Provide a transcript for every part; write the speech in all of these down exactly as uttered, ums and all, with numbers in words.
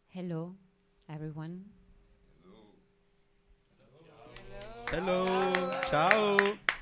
Hello, everyone. Hello, ciao.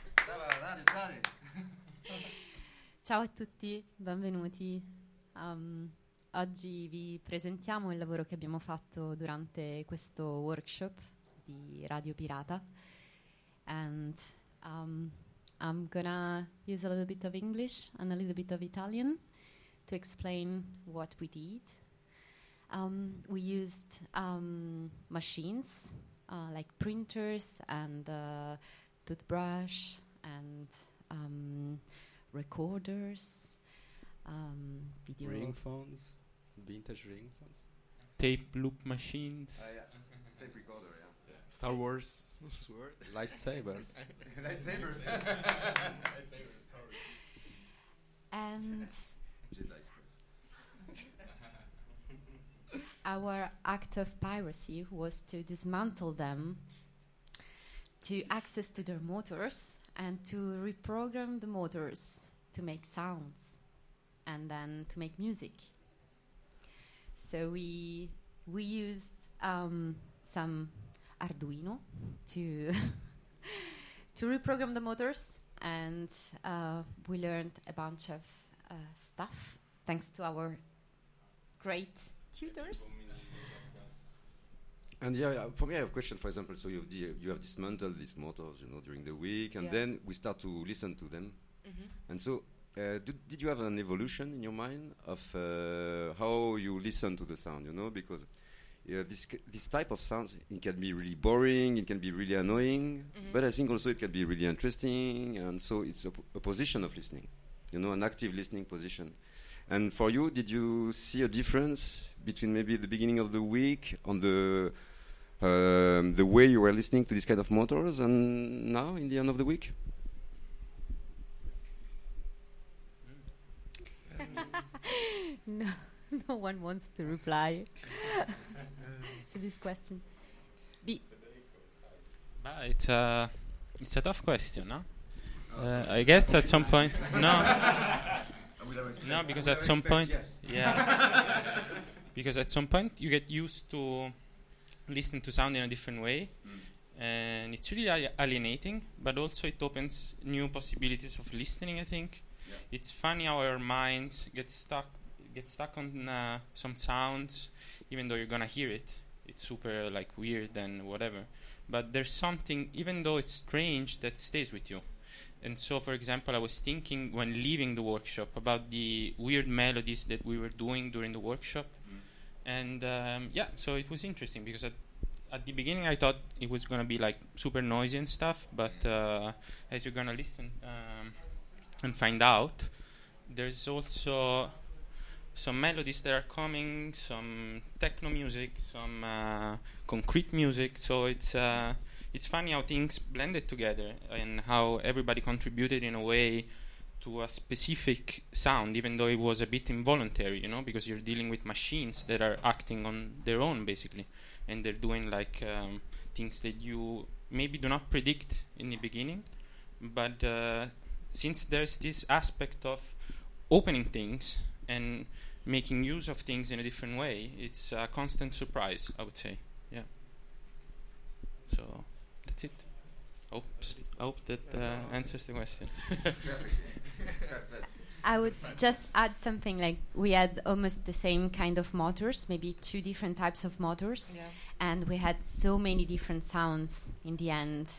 Ciao a tutti, benvenuti. Um, oggi vi presentiamo il lavoro che abbiamo fatto durante questo workshop di Radio Pirata. And um, I'm gonna use a little bit of English and a little bit of Italian to explain what we did. Um, we used um, machines uh, like printers and uh, toothbrush and um, recorders, um, video Ring phones, vintage ring phones. Tape loop machines. Uh, yeah. Tape recorder, yeah. yeah. Star Wars sword. Lightsabers. Lightsabers. Lightsabers, sorry. and Jedi stuff. our act of piracy was to dismantle them, to access to their motors, and to reprogram the motors to make sounds and then to make music. So we we used um, some Arduino to to reprogram the motors, and uh, we learned a bunch of uh, stuff thanks to our great tutors. And yeah, yeah, for me, I have a question. For example, so you have the, you have dismantled these motors, you know, during the week, and Yeah. then we start to listen to them. Mm-hmm. And so, uh, did, did you have an evolution in your mind of uh, how you listen to the sound? You know, because uh, this c- this type of sounds, it can be really boring, it can be really annoying, Mhm. but I think also it can be really interesting. And so, it's a, p- a position of listening, you know, an active listening position. And for you, did you see a difference between maybe the beginning of the week on the um, the way you were listening to this kind of motors and now in the end of the week? no, no one wants to reply to this question. Be- But it's a it's a tough question, no? Uh, I guess at some point, no, no, because at some point, yeah, because at some point you get used to listen to sound in a different way, and it's really ali- alienating. But also it opens new possibilities of listening. I think it's funny how our minds get stuck get stuck on uh, some sounds, even though you're gonna hear it. It's super like weird and whatever. But there's something, even though it's strange, that stays with you. And so, for example, I was thinking when leaving the workshop about the weird melodies that we were doing during the workshop. And um, yeah, so it was interesting because at, at the beginning I thought it was going to be like super noisy and stuff. But uh, as you're going to listen um, and find out, there's also some melodies that are coming, some techno music, some uh, concrete music. So it's uh, it's funny how things blended together and how everybody contributed in a way to a specific sound, even though it was a bit involuntary, you know, because you're dealing with machines that are acting on their own basically, and they're doing like um, things that you maybe do not predict in the beginning. But uh, since there's this aspect of opening things and making use of things in a different way, it's a constant surprise, I would say. Yeah. So that's it. Oops. I hope that uh, answers the question. I would just add something like we had almost the same kind of motors, maybe two different types of motors, Yeah. and we had so many different sounds in the end.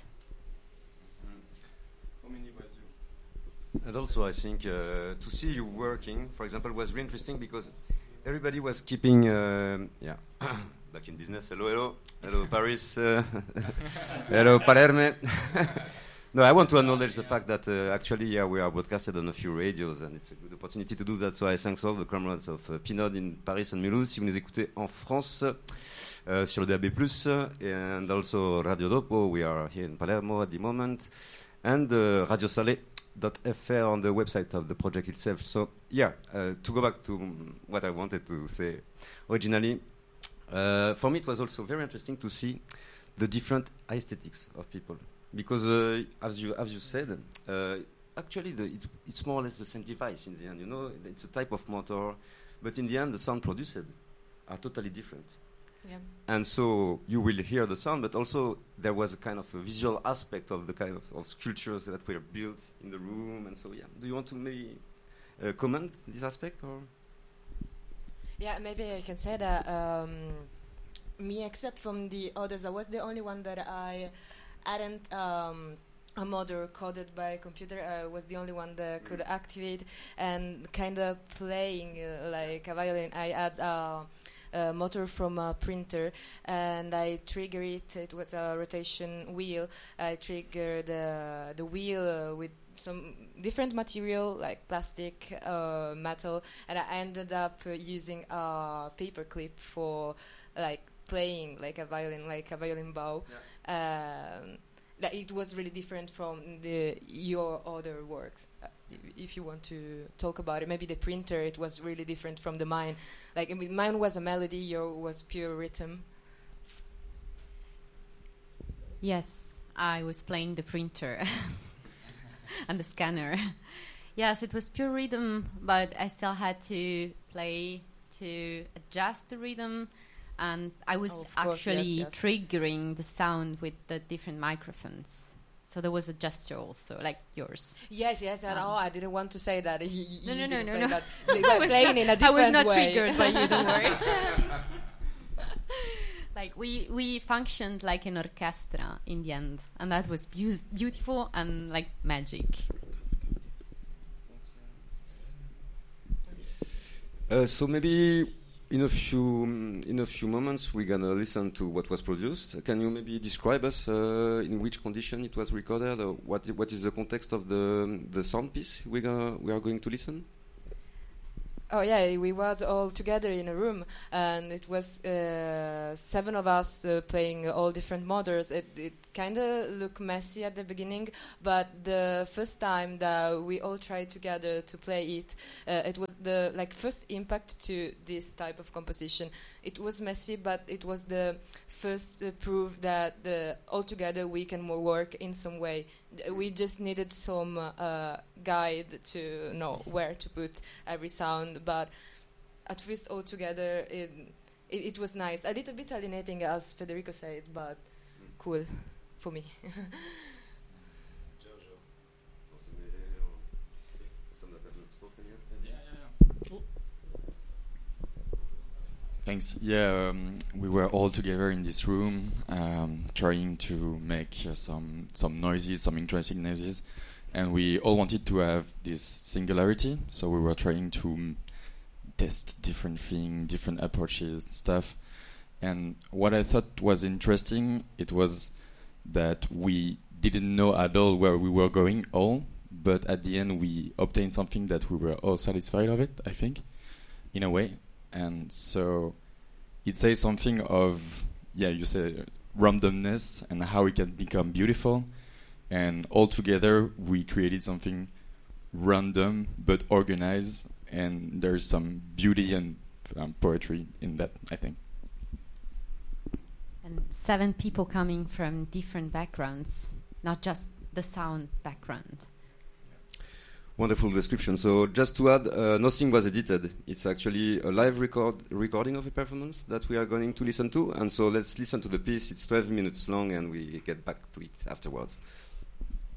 And also, I think uh, to see you working, for example, was really interesting because everybody was keeping, um yeah, back in business. Hello, hello, hello, Paris. Uh, hello, Palermo. No, I want to acknowledge the fact that uh, actually, yeah, we are broadcasted on a few radios, and it's a good opportunity to do that. So I thank all the comrades of uh, Pinod in Paris and Mulhouse. Si vous nous écoutez en France, uh, sur le D A B plus, and also Radio Dopo. We are here in Palermo at the moment, and uh, Radio Salé. .fr on the website of the project itself. So yeah, uh, to go back to mm, what I wanted to say originally, uh, for me it was also very interesting to see the different aesthetics of people because uh, as you as you said, uh, actually the, it, it's more or less the same device in the end. You know, it's a type of motor, but in the end the sound produced are totally different. Yeah. And so you will hear the sound, but also there was a kind of a visual aspect of the kind of, of sculptures that were built in the room. And so, yeah, do you want to maybe uh, comment this aspect? Or? Yeah, maybe I can say that um, me, except from the others, I was the only one that I hadn't um, a motor coded by computer. I was the only one that could activate and kind of playing uh, like a violin. I had uh, a motor from a printer and I triggered it. It was a rotation wheel. I triggered uh, the wheel uh, with some different material like plastic, uh, metal, and I ended up uh, using a paper clip for like playing like a violin, like a violin bow. Yeah. Um, that it was really different from the your other works. Uh, if, if you want to talk about it, maybe the printer, it was really different from the mine. Like I mean, mine was a melody, yours was pure rhythm. Yes, I was playing the printer and the scanner. Yes, it was pure rhythm, but I still had to play to adjust the rhythm. And I was oh, actually course, yes, yes. triggering the sound with the different microphones. So there was a gesture also, like yours. Yes, yes, and Um, oh, I didn't want to say that. You, you No, no, no, didn't no, play no. that. Like, like playing in a different way. I was not way. triggered by you, don't worry. Like we, we functioned like an orchestra in the end, and that was beau- beautiful and like magic. Uh, so maybe in a few um, in a few moments we're gonna listen to what was produced. Can you maybe describe us uh, in which condition it was recorded, or what I- what is the context of the the sound piece we gonna we are going to listen? Oh yeah, we was all together in a room, and it was uh, seven of us uh, playing all different models. It, it kind of looked messy at the beginning, but the first time that we all tried together to play it, uh, it was the like first impact to this type of composition. It was messy, but it was the first uh, proof that the all together we can more work in some way. D- we just needed some uh, guide to know where to put every sound, but at first all together it, it, it was nice. A little bit alienating, as Federico said, but cool for me. Thanks. Yeah, um, we were all together in this room, um, trying to make uh, some some noises, some interesting noises, and we all wanted to have this singularity. So we were trying to um, test different things, different approaches, stuff. And what I thought was interesting, it was that we didn't know at all where we were going, all, but at the end we obtained something that we were all satisfied of it, I think, in a way. And so it says something of, yeah, you say randomness and how it can become beautiful. And all together we created something random but organized, and there's some beauty and um, poetry in that, I think. And seven people coming from different backgrounds, not just the sound background. Wonderful description. So just to add, uh, nothing was edited. It's actually a live record recording of a performance that we are going to listen to. And so let's listen to the piece. It's twelve minutes long, and we get back to it afterwards.